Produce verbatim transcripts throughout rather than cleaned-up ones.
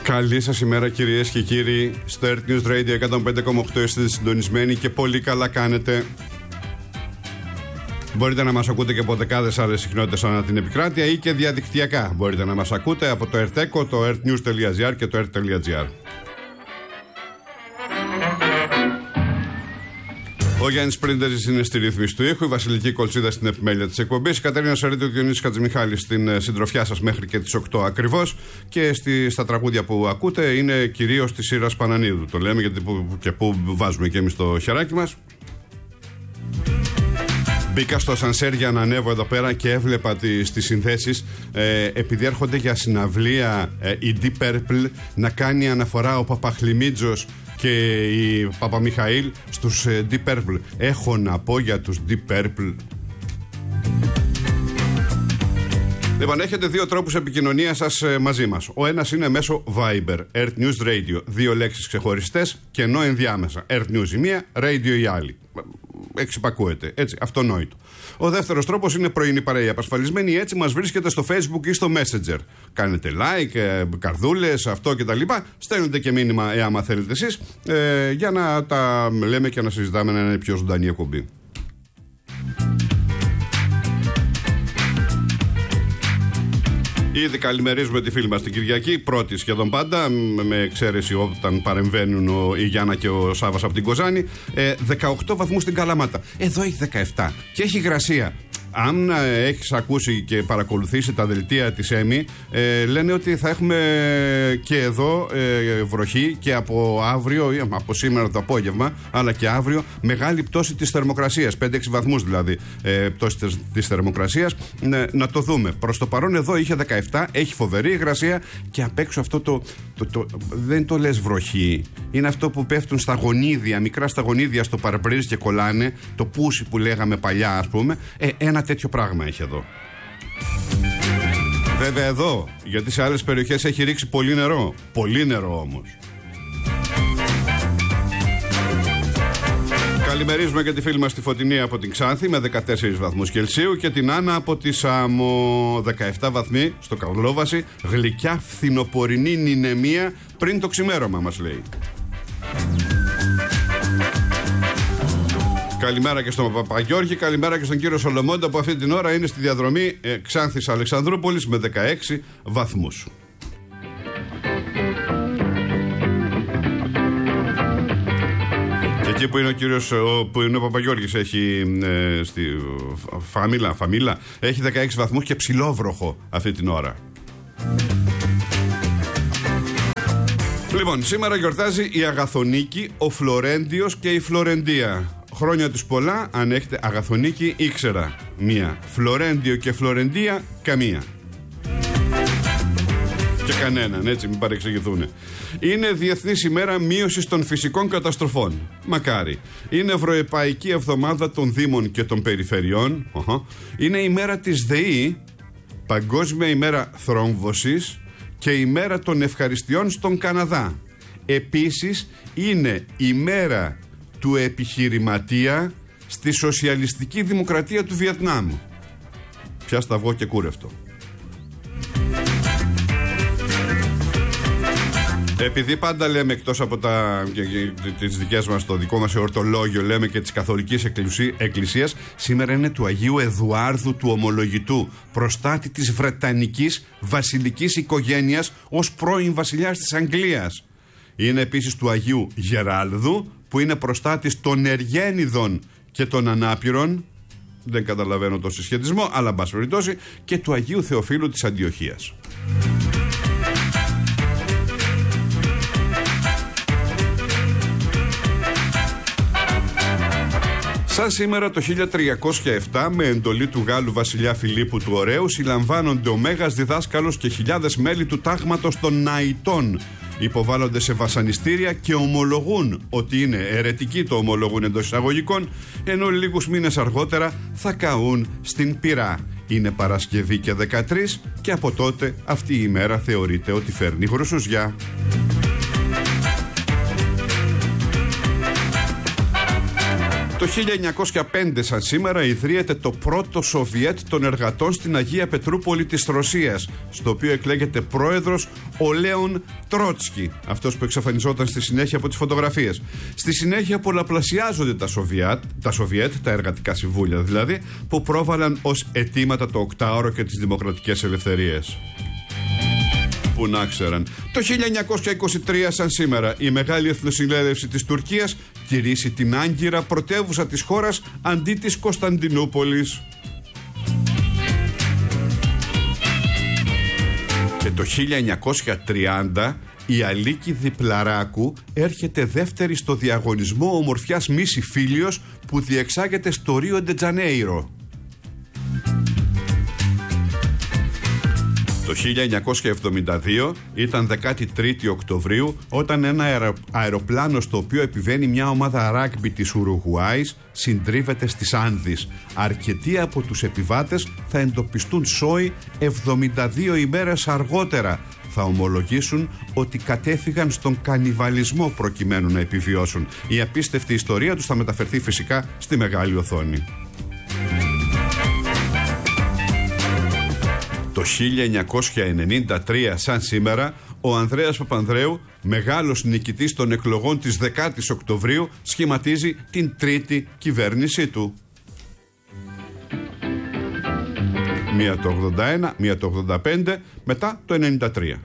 Καλή σας ημέρα, κυρίες και κύριοι. Στο Earth News Radio εκατόν πέντε κόμμα οκτώ είστε συντονισμένοι και πολύ καλά κάνετε. Μπορείτε να μας ακούτε και από δεκάδες άλλες συχνότητες ανά την επικράτεια ή και διαδικτυακά. Μπορείτε να μας ακούτε από το Earth, το earthnews.gr και το earth.gr. Ο Γιάννης Πρίντεζης είναι στη ρύθμιση του ήχου, η Βασιλική Κολτσίδα στην επιμέλεια της εκπομπής, η Κατερίνα Σαρίτου, ο Διονύσης Χατζημιχάλης στην συντροφιά σας μέχρι και τις οκτώ ακριβώς, και στη, στα τραγούδια που ακούτε είναι κυρίως της Ήρας Πανανίδου. Το λέμε γιατί που, και που βάζουμε και εμείς το χεράκι μας. Μπήκα στο σανσέρ για να ανέβω εδώ πέρα και έβλεπα τις, τις συνθέσεις, ε, επειδή έρχονται για συναυλία ε, η Deep Purple, να κάνει αναφορά ο Παπαχλιμίτζος και η Παπαμιχαήλ στους ε, Deep Purple. Έχω να πω για τους Deep Purple. Λοιπόν, έχετε δύο τρόπους επικοινωνίας σας ε, μαζί μας. Ο ένας είναι μέσω Viber, Earth News Radio. Δύο λέξεις ξεχωριστές και ενώ ενδιάμεσα. Earth News η μία, Radio η άλλη. Εξυπακούεται, έτσι, αυτονόητο. Ο δεύτερος τρόπος είναι πρωινή παρέα απασφαλισμένη, έτσι μας βρίσκεται στο Facebook ή στο Messenger. Κάνετε like, ε, καρδούλες, αυτό κτλ. Στέλνετε και μήνυμα, ε, άμα θέλετε εσείς, ε, για να τα λέμε και να συζητάμε, να είναι πιο ζωντανή εκπομπή. Ήδη καλημερίζουμε τη φίλη μας την Κυριακή, πρώτη σχεδόν πάντα, με εξαίρεση όταν παρεμβαίνουν ο, η Γιάννα και ο Σάββας από την Κοζάνη. Ε, δεκαοκτώ βαθμούς στην Καλαμάτα. Εδώ έχει δεκαεπτά και έχει υγρασία. Αν ε, έχεις ακούσει και παρακολουθήσει τα δελτία της ΕΜΗ, ε, λένε ότι θα έχουμε και εδώ ε, βροχή και από αύριο, ή από σήμερα το απόγευμα, αλλά και αύριο, μεγάλη πτώση της θερμοκρασίας, πέντε έξι βαθμούς δηλαδή ε, πτώση της, της θερμοκρασίας. Ναι, να το δούμε. Προς το παρόν εδώ είχε δεκαεπτά, έχει φοβερή υγρασία και απ' έξω αυτό το, το, το, το δεν το λες βροχή, είναι αυτό που πέφτουν στα γονίδια, μικρά στα γονίδια στο παραπρίζ και κολλάνε, το πούσι που λέγαμε παλιά, ας πούμε. Ε, ένα τέτοιο πράγμα έχει εδώ. Βέβαια εδώ, γιατί σε άλλες περιοχές έχει ρίξει πολύ νερό. Πολύ νερό όμως. Καλημερίζουμε και τη φίλη μας τη Φωτεινή από την Ξάνθη με δεκατέσσερις βαθμούς Κελσίου και την Άννα από τη Σάμο, δεκαεπτά βαθμοί στο Καρλόβαση. Γλυκιά φθινοπορεινή νηνεμία πριν το ξημέρωμα, μας λέει. Καλημέρα και στον Παπαγιώργη, καλημέρα και στον κύριο Σολομώντα που αυτή την ώρα είναι στη διαδρομή ε, Ξάνθης Αλεξανδρούπολης με δεκαέξι βαθμούς. Και εκεί που είναι ο κύριος, ο, που είναι ο Παπαγιώργης έχει ε, στη Φαμίλα, Φαμίλα, έχει δεκαέξι βαθμούς και ψηλόβροχο αυτή την ώρα. Λοιπόν, σήμερα γιορτάζει η Αγαθονίκη, ο Φλωρέντιος και η Φλωρεντία. Χρόνια τους πολλά, αν έχετε Αγαθονίκη ήξερα μία, Φλωρέντιο και Φλωρεντία καμία. Και κανέναν, έτσι, μην παρεξηγηθούν. Είναι Διεθνής ημέρα μείωσης των φυσικών καταστροφών. Μακάρι. Είναι Ευρωεπαϊκή εβδομάδα των Δήμων και των Περιφερειών. Είναι η μέρα της ΔΕΗ, Παγκόσμια ημέρα θρόμβωσης και η μέρα των ευχαριστειών στον Καναδά. Επίσης είναι η μέρα του επιχειρηματία στη σοσιαλιστική δημοκρατία του Βιετνάμ. Πια σταυγό και κούρευτο. Επειδή πάντα λέμε εκτός από τα, τις δικές μας, το δικό μας εορτολόγιο, λέμε και της Καθολικής Εκκλησίας, σήμερα είναι του Αγίου Εδουάρδου του Ομολογητού, προστάτη της Βρετανικής βασιλικής οικογένειας ως πρώην βασιλιάς της Αγγλίας. Είναι επίσης του Αγίου Γεράλδου, που είναι προστάτης των Εργένιδων και των Ανάπηρων. Δεν καταλαβαίνω το συσχετισμό, αλλά εν πάση περιπτώσει, και του Αγίου Θεοφύλου της Αντιοχίας. Σαν σήμερα το χίλια τριακόσια επτά, με εντολή του Γάλλου βασιλιά Φιλίππου του Ωραίου, συλλαμβάνονται ο Μέγας Διδάσκαλος και χιλιάδες μέλη του τάγματος των Ναητών. Υποβάλλονται σε βασανιστήρια και ομολογούν ότι είναι αιρετικοί, το ομολογούν εντός εισαγωγικών, ενώ λίγους μήνες αργότερα θα καούν στην πυρά. Είναι Παρασκευή και δεκατρείς και από τότε αυτή η ημέρα θεωρείται ότι φέρνει γρουσουζιά. Το Το χίλια εννιακόσια πέντε σαν σήμερα ιδρύεται το πρώτο Σοβιέτ των εργατών στην Αγία Πετρούπολη της Ρωσίας, στο οποίο εκλέγεται πρόεδρος ο Λέον Τρότσκι, αυτός που εξαφανιζόταν στη συνέχεια από τις φωτογραφίες. Στη συνέχεια πολλαπλασιάζονται τα Σοβιέτ, τα Σοβιέτ, τα εργατικά συμβούλια δηλαδή, που πρόβαλαν ως αιτήματα το οκτάωρο και τις δημοκρατικές ελευθερίες. Που να ξέραν. Το χίλια εννιακόσια είκοσι τρία σαν σήμερα η Μεγάλη Εθνοσυνέλευση της Τουρκίας κηρύσσει την Άγκυρα πρωτεύουσα της χώρας αντί της Κωνσταντινούπολης. Και το χίλια εννιακόσια τριάντα η Αλίκη Διπλαράκου έρχεται δεύτερη στο διαγωνισμό ομορφιάς Μίση Φίλιος που διεξάγεται στο Ρίο ντε Τζανέιρο. Το χίλια εννιακόσια εβδομήντα δύο ήταν δεκατρείς Οκτωβρίου όταν ένα αεροπλάνο στο οποίο επιβαίνει μια ομάδα ράγκμπι της Ουρουγουάης συντρίβεται στις Άνδεις. Αρκετοί από τους επιβάτες θα εντοπιστούν σόι εβδομήντα δύο ημέρες αργότερα. Θα ομολογήσουν ότι κατέφυγαν στον κανιβαλισμό προκειμένου να επιβιώσουν. Η απίστευτη ιστορία τους θα μεταφερθεί φυσικά στη μεγάλη οθόνη. Το χίλια εννιακόσια ενενήντα τρία σαν σήμερα ο Ανδρέας Παπανδρέου, μεγάλος νικητής των εκλογών της δέκατης Οκτωβρίου, σχηματίζει την τρίτη κυβέρνησή του. Μία το ογδόντα ένα, μία το ογδόντα πέντε, μετά το ενενήντα τρία.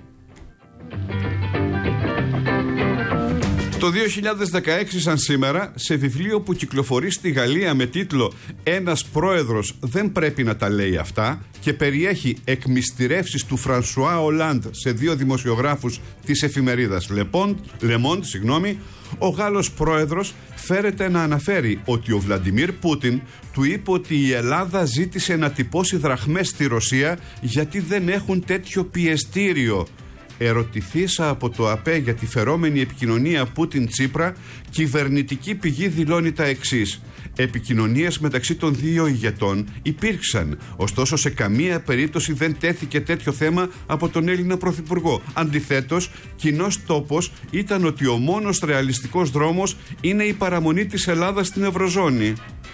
Το δύο χιλιάδες δεκαέξι σαν σήμερα, σε βιβλίο που κυκλοφορεί στη Γαλλία με τίτλο «Ένας πρόεδρος δεν πρέπει να τα λέει αυτά» και περιέχει εκμυστηρεύσεις του Φρανσουά Ολάντ σε δύο δημοσιογράφους της εφημερίδας Le Monde, συγγνώμη, ο Γάλλος πρόεδρος φέρεται να αναφέρει ότι ο Βλαντιμίρ Πούτιν του είπε ότι η Ελλάδα ζήτησε να τυπώσει δραχμές στη Ρωσία γιατί δεν έχουν τέτοιο πιεστήριο. Ερωτηθήσα από το ΑΠΕ για τη φερόμενη επικοινωνία Πούτιν-Τσίπρα, κυβερνητική πηγή δηλώνει τα εξής. Επικοινωνίες μεταξύ των δύο ηγετών υπήρξαν, ωστόσο σε καμία περίπτωση δεν τέθηκε τέτοιο θέμα από τον Έλληνα Πρωθυπουργό. Αντιθέτως, κοινός τόπος ήταν ότι ο μόνος ρεαλιστικός δρόμος είναι η παραμονή της Ελλάδας στην Ευρωζώνη.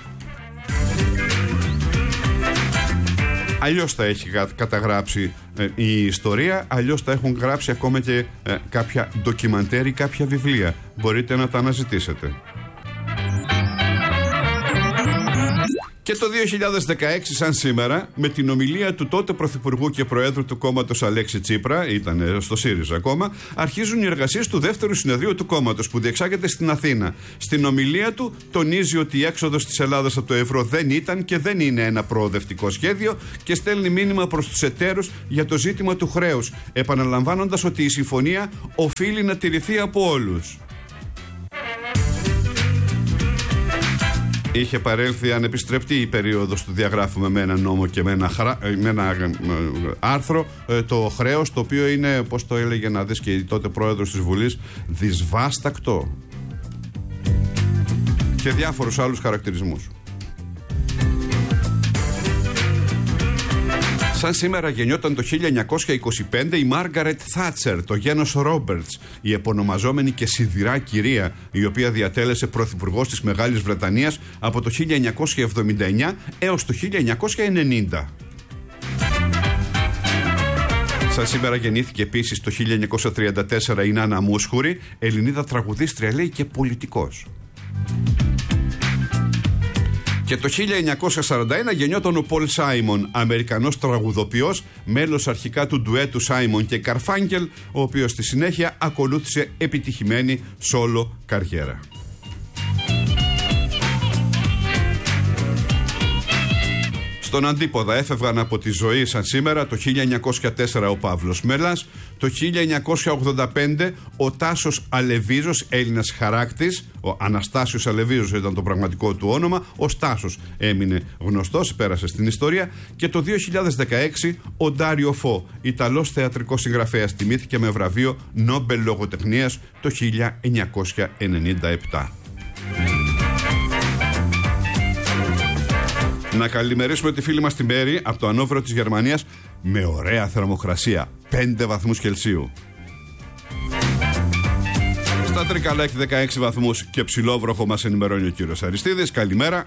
Αλλιώς τα έχει καταγράψει ε, η ιστορία, αλλιώς τα έχουν γράψει ακόμα και ε, κάποια ντοκιμαντέρ ή κάποια βιβλία. Μπορείτε να τα αναζητήσετε. Και το δύο χιλιάδες δεκαέξι σαν σήμερα, με την ομιλία του τότε Πρωθυπουργού και Προέδρου του κόμματος Αλέξη Τσίπρα, ήταν στο ΣΥΡΙΖΑ ακόμα, αρχίζουν οι εργασίες του δεύτερου συνεδρίου του κόμματος που διεξάγεται στην Αθήνα. Στην ομιλία του τονίζει ότι η έξοδος της Ελλάδας από το ευρώ δεν ήταν και δεν είναι ένα προοδευτικό σχέδιο και στέλνει μήνυμα προς τους εταίρους για το ζήτημα του χρέους, επαναλαμβάνοντας ότι η συμφωνία οφείλει να τηρηθεί από όλους. Είχε παρέλθει ανεπιστρεπτή η περίοδος του διαγράφουμε με ένα νόμο και με ένα, χρα... με ένα άρθρο το χρέος, το οποίο είναι, πώς το έλεγε να δεις και η τότε πρόεδρος της Βουλής, δυσβάστακτο. Και διάφορους άλλους χαρακτηρισμούς. Σαν σήμερα γεννιόταν το χίλια εννιακόσια είκοσι πέντε η Μάργαρετ Θάτσερ, το γένος Ρόμπερτς, η επωνομαζόμενη και σιδηρά κυρία, η οποία διατέλεσε πρωθυπουργός της Μεγάλης Βρετανίας από το χίλια εννιακόσια εβδομήντα εννιά έως το χίλια εννιακόσια ενενήντα. Σαν σήμερα γεννήθηκε επίσης το χίλια εννιακόσια τριάντα τέσσερα η Νάνα Μούσχουρη, Ελληνίδα τραγουδίστρια λέει και πολιτικός. Και το χίλια εννιακόσια σαράντα ένα γεννιόταν ο Πολ Σάιμον, Αμερικανός τραγουδοποιός, μέλος αρχικά του ντουέτου Σάιμον και Καρφάγγελ, ο οποίος στη συνέχεια ακολούθησε επιτυχημένη σόλο καριέρα. Στον αντίποδα έφευγαν από τη ζωή σαν σήμερα το χίλια εννιακόσια τέσσερα ο Παύλος Μέλας, το χίλια εννιακόσια ογδόντα πέντε ο Τάσος Αλεβίζος, Έλληνας χαράκτης, ο Αναστάσιος Αλεβίζος ήταν το πραγματικό του όνομα, ο Στάσος έμεινε γνωστός, πέρασε στην ιστορία, και το δύο χιλιάδες δεκαέξι ο Ντάριο Φω, Ιταλός θεατρικός συγγραφέας, τιμήθηκε με βραβείο Νόμπελ Λογοτεχνίας το χίλια εννιακόσια ενενήντα επτά. Να καλημερίσουμε τη φίλη μας την Μέρη από το Ανόβερο της Γερμανίας με ωραία θερμοκρασία, πέντε βαθμούς Κελσίου. Στα Τρίκαλα έχει δεκαέξι βαθμούς και ψηλόβροχο, μας ενημερώνει ο κύριος Αριστίδης. Καλημέρα.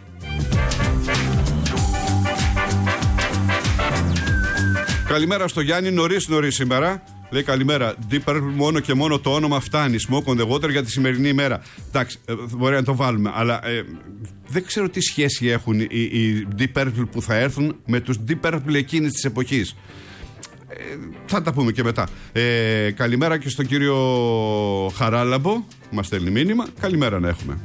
Καλημέρα στο Γιάννη, νωρίς νωρίς σήμερα. Λέει καλημέρα. Deep Purple, μόνο και μόνο το όνομα φτάνει. Smoke on the water για τη σημερινή ημέρα. Εντάξει, ε, μπορεί να το βάλουμε, αλλά ε, δεν ξέρω τι σχέση έχουν οι, οι Deep Purple που θα έρθουν με τους Deep Purple εκείνης της εποχής. Ε, θα τα πούμε και μετά. Ε, καλημέρα και στον κύριο Χαράλαμπο. Μας στέλνει μήνυμα. Καλημέρα να έχουμε.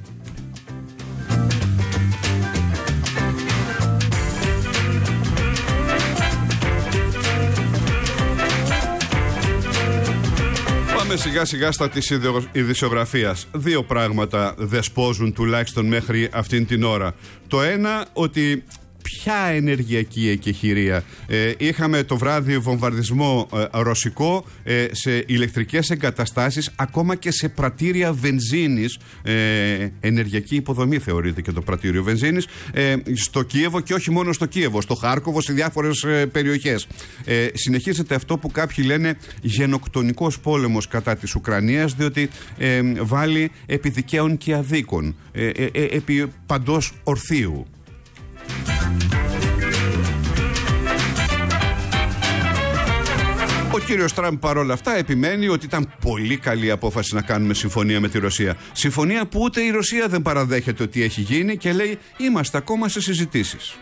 Πάμε σιγά σιγά στα της ειδησιογραφίας. Δύο πράγματα δεσπόζουν τουλάχιστον μέχρι αυτήν την ώρα. Το ένα, ότι ποια ενεργειακή εκεχηρία. Ε, είχαμε το βράδυ βομβαρδισμό ε, ρωσικό ε, σε ηλεκτρικές εγκαταστάσεις, ακόμα και σε πρατήρια βενζίνης. Ε, ενεργειακή υποδομή θεωρείται και το πρατήριο βενζίνης. Ε, στο Κίεβο, και όχι μόνο στο Κίεβο, στο Χάρκοβο, σε διάφορες ε, περιοχές. Ε, συνεχίζεται αυτό που κάποιοι λένε γενοκτονικός πόλεμος κατά της Ουκρανίας, διότι ε, βάλει επί δικαίων και αδίκων, ε, ε, ε, επί παντός ορθίου. Ο κύριος Τραμπ παρόλα αυτά επιμένει ότι ήταν πολύ καλή απόφαση να κάνουμε συμφωνία με τη Ρωσία. Συμφωνία που ούτε η Ρωσία δεν παραδέχεται ότι έχει γίνει και λέει είμαστε ακόμα σε συζητήσεις.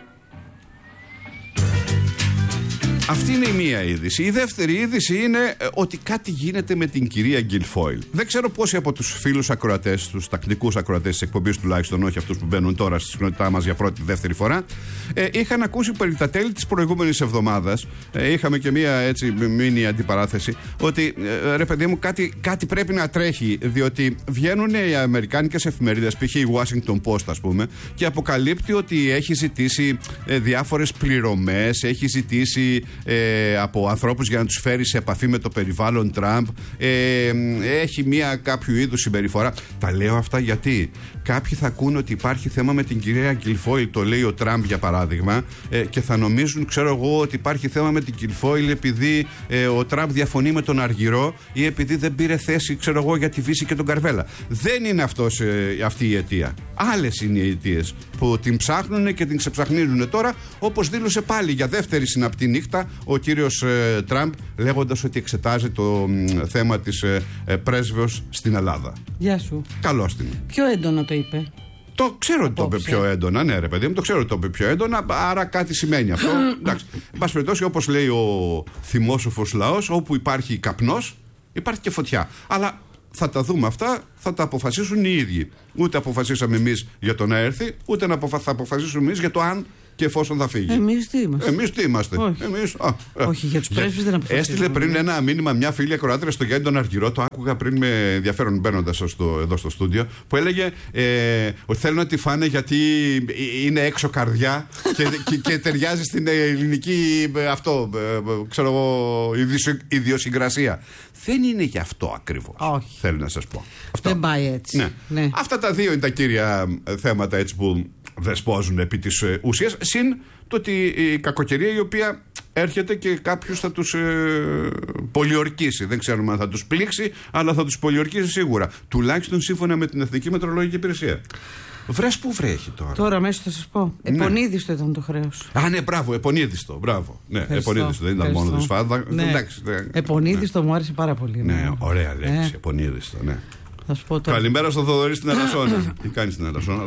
Αυτή είναι η μία είδηση. Η δεύτερη είδηση είναι ότι κάτι γίνεται με την κυρία Γκιλφόιλ. Δεν ξέρω πόσοι από τους φίλους ακροατές, τους τακτικούς ακροατές της εκπομπής τουλάχιστον, όχι αυτούς που μπαίνουν τώρα στη συχνότητά μας για πρώτη δεύτερη φορά, ε, είχαν ακούσει περί τα τέλη της προηγούμενης εβδομάδας. Ε, είχαμε και μία έτσι μίνι αντιπαράθεση. Ότι ε, ρε παιδί μου, κάτι, κάτι πρέπει να τρέχει. Διότι βγαίνουν οι αμερικάνικες εφημερίδες, π.χ. η Washington Post, ας πούμε, και αποκαλύπτει ότι έχει ζητήσει ε, διάφορες πληρωμές, έχει ζητήσει. Ε, από ανθρώπους για να τους φέρει σε επαφή με το περιβάλλον Τραμπ. Ε, έχει μια κάποιο είδους συμπεριφορά. Τα λέω αυτά γιατί κάποιοι θα ακούνε ότι υπάρχει θέμα με την κυρία Γκιλφόιλ, το λέει ο Τραμπ για παράδειγμα, ε, και θα νομίζουν, ξέρω εγώ, ότι υπάρχει θέμα με την Γκιλφόιλ επειδή ε, ο Τραμπ διαφωνεί με τον Αργυρό ή επειδή δεν πήρε θέση, ξέρω εγώ, για τη Βύση και τον Καρβέλα. Δεν είναι αυτός, ε, αυτή η αιτία. Άλλες είναι οι αιτίες που την ψάχνουν και την ξεψαχνίζουν τώρα, όπως δήλωσε πάλι για δεύτερη συναπτή νύχτα ο κύριος ε, Τραμπ, λέγοντας ότι εξετάζει το ε, θέμα της ε, ε, πρέσβεως στην Ελλάδα. Γεια σου. Καλώς την. Πιο έντονα το είπε. Το ξέρω ότι το είπε πιο έντονα, ναι, ρε παιδί μου, το ξέρω ότι το είπε πιο έντονα, άρα κάτι σημαίνει αυτό. Εντάξει. Εν πάση περιπτώσει, όπως λέει ο θυμόσοφος λαός, όπου υπάρχει καπνός, υπάρχει και φωτιά. Αλλά θα τα δούμε αυτά, θα τα αποφασίσουν οι ίδιοι. Ούτε αποφασίσαμε εμείς για το να έρθει, ούτε να αποφα... θα αποφασίσουμε εμείς για το αν και εφόσον θα φύγει. Εμείς τι είμαστε. Εμείς τι είμαστε. Όχι, εμείς, α, Όχι για τους πρέσβεις δεν αποφασίσουμε. Έστειλε πριν ένα μήνυμα μια φίλη ακροάτρια στο Γιάννη τον Αργυρό, το άκουγα πριν με ενδιαφέρον μπαίνοντας εδώ στο στούντιο, που έλεγε ε, ότι θέλουν να τη φάνε γιατί είναι έξω καρδιά και, και, και ταιριάζει στην ελληνική αυτό, ξέρω εγώ, ιδιοσυγκρασία. Δεν είναι γι' αυτό ακριβώς. Όχι. Θέλω να σας πω. Αυτό. Δεν πάει έτσι. Ναι. Ναι. Αυτά τα δύο είναι τα κύρια θέματα έτσι που δεσπόζουν επί της ε, ουσίας. Συν το ότι η κακοκαιρία η οποία έρχεται και κάποιους θα τους ε, πολιορκήσει. Δεν ξέρουμε αν θα τους πλήξει, αλλά θα τους πολιορκήσει σίγουρα. Τουλάχιστον σύμφωνα με την Εθνική Μετεωρολογική Υπηρεσία. Βρες που βρέχει τώρα. Τώρα αμέσως θα σας πω. Ναι. Επονίδιστο ήταν το χρέος. Α, ναι, μπράβο, επονίδιστο. Μπράβο. Ναι, επονίδιστο. Δεν ήταν μόνο τη σφάδα. Ναι. Εντάξει, ναι. Επονίδιστο, ναι. Μου άρεσε πάρα πολύ. Ναι, ναι, ωραία λέξη. Ε. Επονίδιστο, ναι. Θα σου πω τώρα. Καλημέρα στον Θοδωρή στην Ελασσόνα. Τι κάνει στην Ελασσόνα?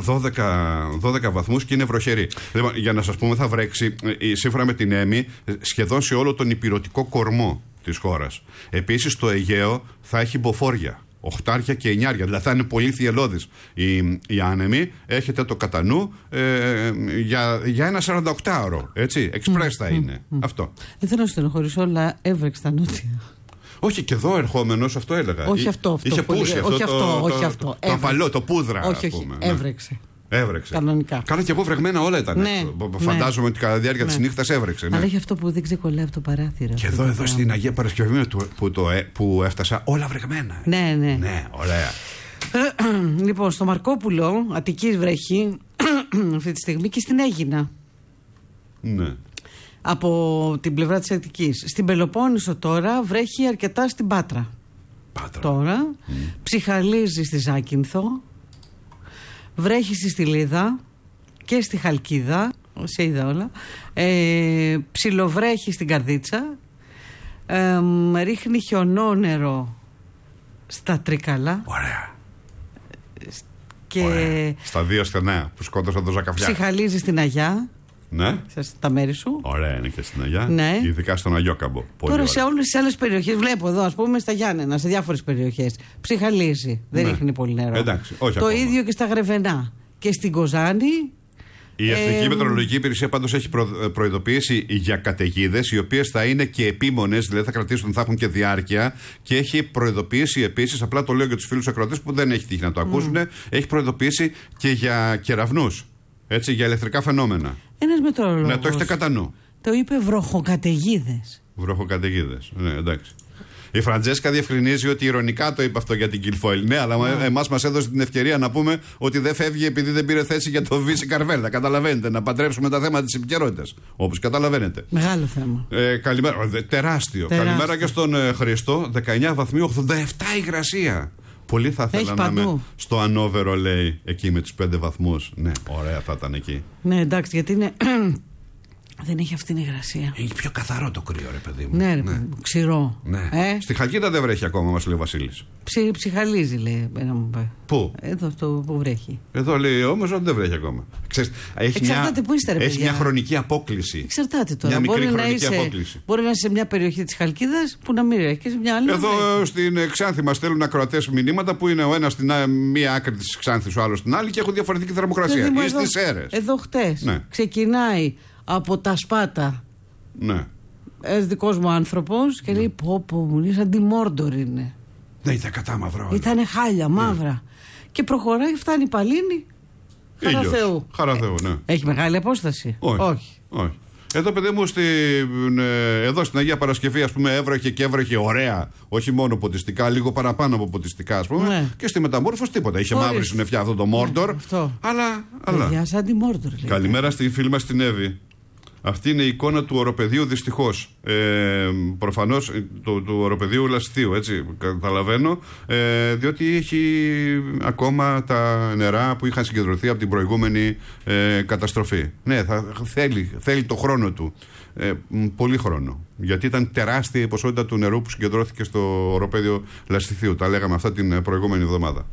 δώδεκα βαθμούς και είναι βροχερή. Λοιπόν, για να σας πούμε, θα βρέξει σύμφωνα με την ΕΜΗ σχεδόν σε όλο τον ηπειρωτικό κορμό της χώρας. Επίσης, το Αιγαίο θα έχει μποφόρια. Οχτάρια και εννιάρια, δηλαδή θα είναι πολύ θυελώδης η, η άνεμη. Έχετε το κατά νου ε, για, για ένα σαρανταοκτάωρο. Έτσι, εξπρές θα είναι. Mm, mm. Αυτό. Δεν θέλω να στενοχωρήσω, αλλά έβρεξε τα νότια. Όχι, και εδώ ερχόμενος αυτό έλεγα. Όχι αυτό. αυτό Είχε πολύ... πούσει αυτό. Όχι το, αυτό. το, όχι το, αυτό. Το, το απαλό, το πούδρα. Όχι, ας όχι. πούμε, Έβρεξε. Ναι. Έβρεξε. Κανονικά. Καλά, και εγώ βρεγμένα όλα ήταν. Ναι, Φαντάζομαι ναι. ότι κατά τη διάρκεια ναι. της νύχτας έβρεξε. Ναι. Αλλά έχει αυτό που δεν ξεκολλάει από το παράθυρο. Και εδώ, εδώ στην Αγία Παρασκευή που, το, που έφτασα, όλα βρεγμένα. Ναι, ναι. Ναι, ωραία. Λοιπόν, στο Μαρκόπουλο, Αττικής βρέχει αυτή τη στιγμή και στην Αίγινα. Ναι. Από την πλευρά της Αττικής. Στην Πελοπόννησο τώρα βρέχει αρκετά στην Πάτρα. Πάτρα. Τώρα. Mm. Ψυχαλίζει στη Ζάκυνθο. Βρέχει στη Στυλίδα και στη Χαλκίδα. Σε είδα όλα. Ε, ψιλοβρέχει στην Καρδίτσα. Ε, ρίχνει χιονόνερο στα Τρίκαλα. Ωραία. Και Ωραία. Στα δύο στενά που σκότωσαν τον Ζακαφιά. Ψυχαλίζει στην Αγιά. Ναι. Στα μέρη σου. Ωραία είναι και στην Αγιά. Ναι. Ειδικά στον Αγιόκαμπο. Τώρα ωραία. Σε όλες τις άλλες περιοχές, βλέπω εδώ, ας πούμε, στα Γιάννενα, σε διάφορες περιοχές. Ψυχαλίζει. Δεν ναι. ρίχνει πολύ νερό. Εντάξει, όχι το ακόμα. ίδιο και στα Γρεβενά. Και στην Κοζάνη. Η Εθνική ε, Μετεωρολογική Υπηρεσία πάντως έχει προ, προειδοποιήσει για καταιγίδες, οι οποίες θα είναι και επίμονες, δηλαδή θα κρατήσουν, θα έχουν και διάρκεια. Και έχει προειδοποιήσει επίσης, απλά το λέω για τους φίλους ακροατές που δεν έχει τύχει να το ακούσουν, mm. έχει προειδοποιήσει και για κεραυνούς. Έτσι, για ηλεκτρικά φαινόμενα. Ένας μετεωρολόγος. Ναι, το έχετε κατά νου. Το είπε βροχοκαταιγίδες. Βροχοκαταιγίδες. Ναι, εντάξει. Η Φραντζέσκα διευκρινίζει ότι ηρωνικά το είπε αυτό για την Κιλφόιλ. Ναι, αλλά yeah. εμάς μας έδωσε την ευκαιρία να πούμε ότι δεν φεύγει επειδή δεν πήρε θέση για το Βύση Καρβέλα. Καταλαβαίνετε, να παντρέψουμε τα θέματα της επικαιρότητας. Όπως καταλαβαίνετε. Μεγάλο θέμα. Ε, καλημέρα. Τεράστιο. τεράστιο. Καλημέρα και στον ε, Χριστό. δεκαεννιά βαθμοί, ογδόντα επτά υγρασία. Πολύ θα ήθελα να είμαι στο Ανόβερο, λέει, εκεί με τους πέντε βαθμούς. Ναι, ωραία θα ήταν εκεί. Ναι, εντάξει, γιατί είναι. Δεν έχει αυτή την υγρασία. Έχει πιο καθαρό το κρύο, ρε παιδί μου. Ναι, ρε, ναι. Ξηρό. Ναι. Ε? Στη Χαλκίδα δεν βρέχει ακόμα, μας λέει ο Βασίλης. Ψι, ψυχαλίζει, λέει. Ένα μου πάει. Πού? Εδώ στο που βρέχει. Εδώ λέει όμως ότι δεν βρέχει ακόμα. Ξέρεις, έχει Εξαρτάται μια, που είστε, ρε, έχει μια χρονική απόκληση. Εξαρτάται τώρα. Μια μικρή μπορεί χρονική να είσαι, απόκληση. Μπορεί να είσαι σε μια περιοχή της Χαλκίδας που να μην έχει και σε μια άλλη. Εδώ βρέχει. Στην Ξάνθη μας στέλνουν ακροατές μηνύματα που είναι ο ένας στην μία άκρη της Ξάνθης, ο άλλος στην άλλη και έχουν διαφορετική θερμοκρασία. Ή στις Σέρρες. Εδώ χτες ναι. ξεκινάει από τα Σπάτα. Ναι. Ένας δικός μου άνθρωπος και λέει: Πω, πω, μου λέει, σαν τη Μόρντορ είναι. Ναι, ήταν κατά μαύρο. Ήτανε χάλια, μαύρα. Ναι. Και προχωράει, φτάνει η Παλίνη. Χαραθεού. Χαραθεού, ναι. Έχει μεγάλη απόσταση. Όχι. Όχι. Όχι. Εδώ, παιδί μου, στη, εδώ στην Αγία Παρασκευή, ας πούμε, έβρεχε και έβρεχε ωραία. Όχι μόνο ποτιστικά, λίγο παραπάνω από ποτιστικά, ας πούμε. Ναι. Και στη Μεταμόρφωση τίποτα. Είχε Χωρίς. μαύρη συννεφιά αυτό το Μόρντορ. Ναι, αυτό. Αλλά. αλλά. Για σαν τη Μόρντορ. Καλημέρα στη φίλη μας την Εύη. Αυτή είναι η εικόνα του οροπεδίου, δυστυχώς. Ε, προφανώς του, του οροπεδίου Λασιθίου, έτσι καταλαβαίνω. Ε, διότι έχει ακόμα τα νερά που είχαν συγκεντρωθεί από την προηγούμενη ε, καταστροφή. Ναι, θα, θέλει, θέλει το χρόνο του. Ε, πολύ χρόνο. Γιατί ήταν τεράστια η ποσότητα του νερού που συγκεντρώθηκε στο οροπέδιο Λασιθίου. Τα λέγαμε αυτά την προηγούμενη εβδομάδα.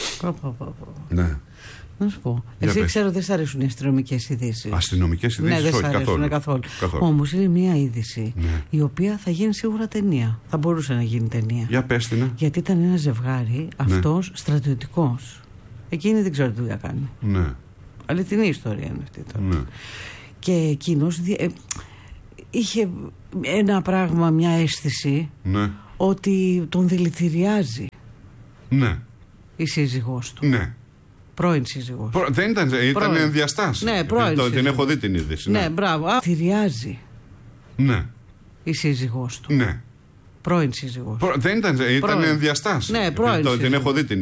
Ναι. Να σου πω. Εσύ πες. Ξέρω δεν σ' αρέσουν οι αστυνομικές ειδήσεις. Αστυνομικές ειδήσεις, ναι, δεν όχι σ' αρέσουν καθόλου. καθόλου. καθόλου. Όμως είναι μια είδηση ναι. η οποία θα γίνει σίγουρα ταινία. Θα μπορούσε να γίνει ταινία. Για πες την. Γιατί ήταν ένα ζευγάρι, αυτός ναι. στρατιωτικός. Εκείνη δεν ξέρω τι δουλειά κάνει. Ναι. Αληθινή ιστορία είναι αυτή τώρα. Ναι. Και εκείνος ε, είχε ένα πράγμα, μια αίσθηση ναι. ότι τον δηλητηριάζει ναι. η σύζυγός του. Ναι. Πρώην σύζυγος. Προ... Δεν ήταν, ήταν ενδιαστάση. Ναι, πρώην. Το, την έχω δει την είδηση. Ναι, ναι. μπράβο. Δηλητηριάζει. Ναι. Η σύζυγός του. Ναι. Πρώην σύζυγος. Προ... Δεν ήταν, ήταν ενδιαστάση. Ναι, πρώην. Το, την έχω δει την